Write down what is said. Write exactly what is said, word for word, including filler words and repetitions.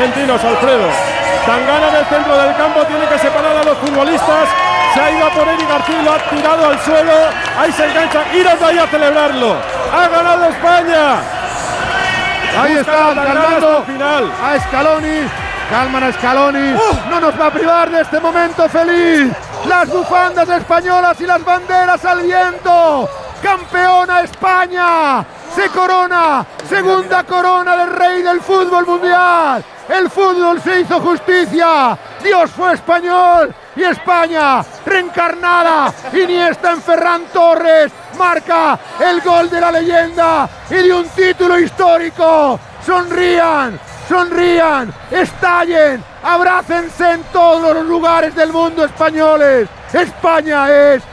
argentinos, Alfredo. Tangana en el centro del campo, tiene que separar a los futbolistas. Se ha ido a por Eric García, lo ha tirado al suelo. Ahí se engancha, iros de ahí a celebrarlo. Ha ganado España. Ahí está, calmando final. a Scaloni. Calman a Scaloni. Uh. No nos va a privar de este momento feliz. Las bufandas españolas y las banderas al viento. Campeona España. Se corona. Segunda corona del rey del fútbol mundial. El fútbol se hizo justicia. Dios fue español. Y España, reencarnada. Iniesta en Ferran Torres. Marca el gol de la leyenda y de un título histórico. Sonrían, sonrían, estallen, abrácense en todos los lugares del mundo españoles. España es